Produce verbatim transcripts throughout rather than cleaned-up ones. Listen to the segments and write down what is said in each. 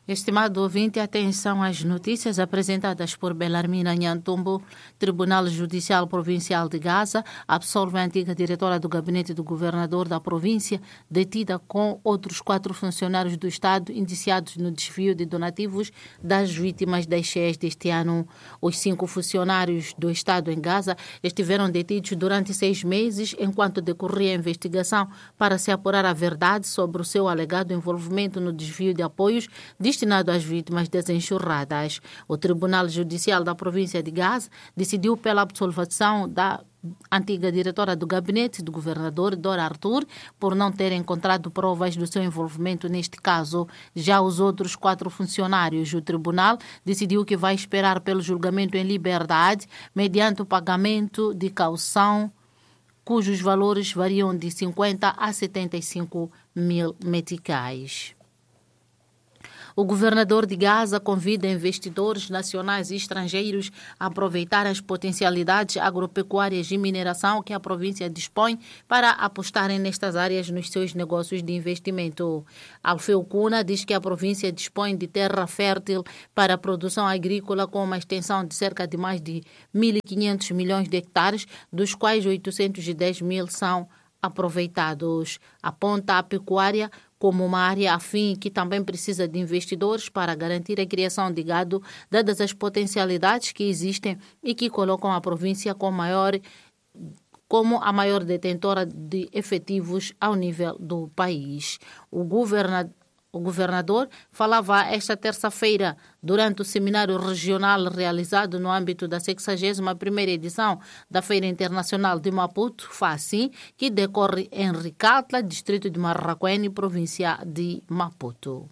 Estimado ouvinte, atenção às notícias apresentadas por Belarmina Nhantumbo. Tribunal Judicial Provincial de Gaza absolve a antiga diretora do gabinete do governador da província, detida com outros quatro funcionários do Estado indiciados no desvio de donativos das vítimas das cheias deste ano. Os cinco funcionários do Estado em Gaza estiveram detidos durante seis meses enquanto decorria a investigação para se apurar a verdade sobre o seu alegado envolvimento no desvio de apoios destinado às vítimas das enxurradas. O Tribunal Judicial da província de Gaza decidiu pela absolvição da antiga diretora do gabinete do governador, Dora Arthur, por não ter encontrado provas do seu envolvimento neste caso. Já os outros quatro funcionários, o tribunal decidiu que vai esperar pelo julgamento em liberdade, mediante o pagamento de caução, cujos valores variam de cinquenta a setenta e cinco mil meticais. O governador de Gaza convida investidores nacionais e estrangeiros a aproveitar as potencialidades agropecuárias e mineração que a província dispõe para apostarem nestas áreas nos seus negócios de investimento. Alfeu Cuna diz que a província dispõe de terra fértil para a produção agrícola com uma extensão de cerca de mais de mil e quinhentos milhões de hectares, dos quais oitocentos e dez mil são aproveitados. Aponta a pecuária como uma área afim que também precisa de investidores para garantir a criação de gado, dadas as potencialidades que existem e que colocam a província com maior, como a maior detentora de efetivos ao nível do país. O governador O governador falava esta terça-feira durante o seminário regional realizado no âmbito da sexagésima primeira edição da Feira Internacional de Maputo, FACIM, que decorre em Ricatla, distrito de Marraquene, província de Maputo.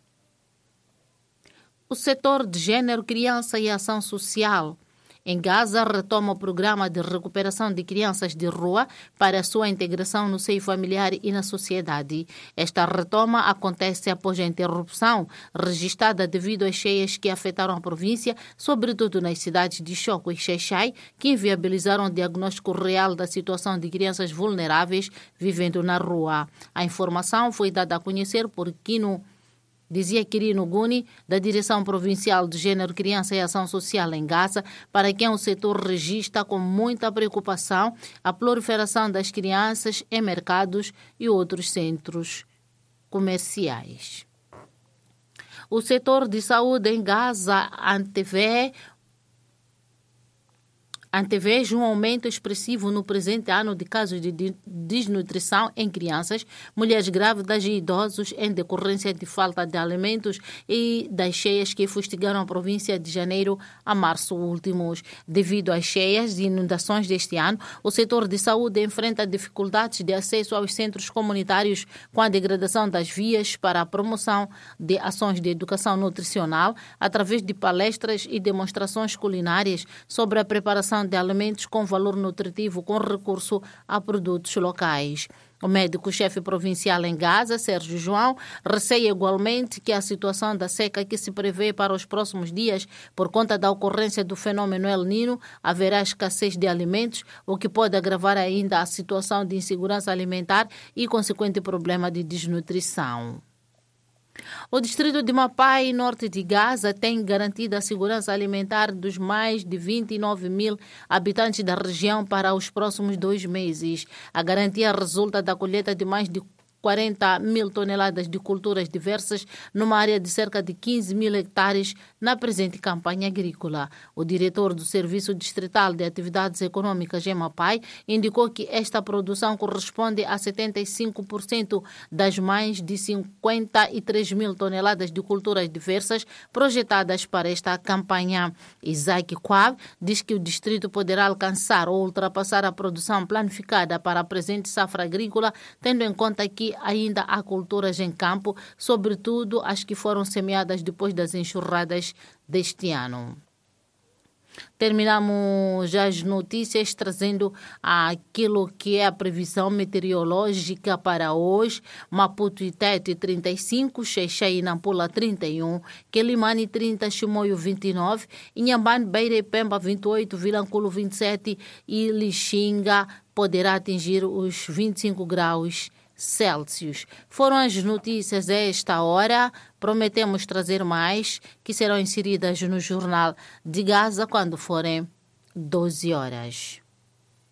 O setor de Gênero, Criança e Ação Social em Gaza retoma o programa de recuperação de crianças de rua para a sua integração no seio familiar e na sociedade. Esta retoma acontece após a interrupção registrada devido às cheias que afetaram a província, sobretudo nas cidades de Choco e Xai-Xai, que inviabilizaram o diagnóstico real da situação de crianças vulneráveis vivendo na rua. A informação foi dada a conhecer por Quino Dizia Quirino Guni, da Direção Provincial de Gênero, Criança e Ação Social em Gaza, para quem o setor registra com muita preocupação a proliferação das crianças em mercados e outros centros comerciais. O setor de saúde em Gaza antevê Antevejo um aumento expressivo no presente ano de casos de desnutrição em crianças, mulheres grávidas e idosos em decorrência de falta de alimentos e das cheias que fustigaram a província de janeiro a março últimos. Devido às cheias e inundações deste ano, o setor de saúde enfrenta dificuldades de acesso aos centros comunitários com a degradação das vias para a promoção de ações de educação nutricional através de palestras e demonstrações culinárias sobre a preparação de alimentos com valor nutritivo com recurso a produtos locais. O médico-chefe provincial em Gaza, Sérgio João, receia igualmente que a situação da seca que se prevê para os próximos dias, por conta da ocorrência do fenômeno El Nino, haverá escassez de alimentos, o que pode agravar ainda a situação de insegurança alimentar e consequente problema de desnutrição. O distrito de Mapai, norte de Gaza, tem garantido a segurança alimentar dos mais de vinte e nove mil habitantes da região para os próximos dois meses. A garantia resulta da colheita de mais de quarenta mil toneladas de culturas diversas numa área de cerca de quinze mil hectares na presente campanha agrícola. O diretor do Serviço Distrital de Atividades Econômicas em Mapai indicou que esta produção corresponde a setenta e cinco por cento das mais de cinquenta e três mil toneladas de culturas diversas projetadas para esta campanha. Isaac Quab diz que o distrito poderá alcançar ou ultrapassar a produção planificada para a presente safra agrícola, tendo em conta que ainda há culturas em campo, sobretudo as que foram semeadas depois das enxurradas deste ano. Terminamos já as notícias trazendo aquilo que é a previsão meteorológica para hoje. Maputo e Tete trinta e cinco, Xai-Xai e Nampula trinta e um, Quelimane trinta, Chimoio vinte e nove, Inhambane, Beira e Pemba vinte e oito, Vilanculo vinte e sete e Lixinga poderá atingir os vinte e cinco graus Celsius. Foram as notícias a esta hora. Prometemos trazer mais, que serão inseridas no Jornal de Gaza quando forem doze horas.